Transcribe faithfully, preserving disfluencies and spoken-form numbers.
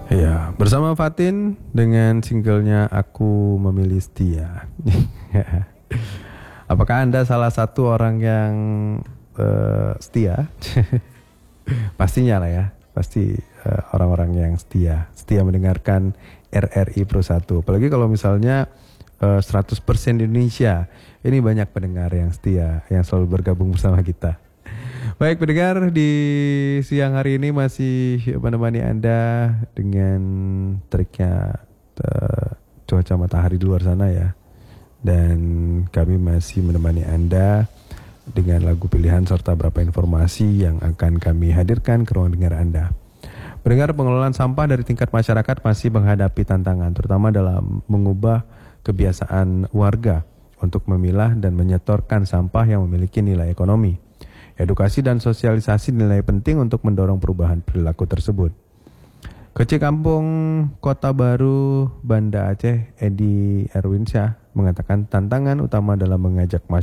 Iya, bersama Fatin dengan singlenya Aku Memilih Setia. Apakah Anda salah satu orang yang uh, setia? Pastinya lah ya, pasti uh, orang-orang yang setia. Setia mendengarkan R R I Pro satu. Apalagi kalau misalnya uh, seratus persen Indonesia. Ini banyak pendengar yang setia, yang selalu bergabung bersama kita. Baik pendengar, di siang hari ini masih menemani Anda dengan teriknya uh, cuaca matahari di luar sana ya. Dan kami masih menemani Anda dengan lagu pilihan serta beberapa informasi yang akan kami hadirkan ke ruang dengar Anda. Pendengar, pengelolaan sampah dari tingkat masyarakat masih menghadapi tantangan, terutama dalam mengubah kebiasaan warga untuk memilah dan menyetorkan sampah yang memiliki nilai ekonomi. Edukasi dan sosialisasi nilai penting untuk mendorong perubahan perilaku tersebut. Kecil Kampung Kota Baru Banda Aceh, Edi Erwinsyah, mengatakan tantangan utama dalam mengajak masyarakat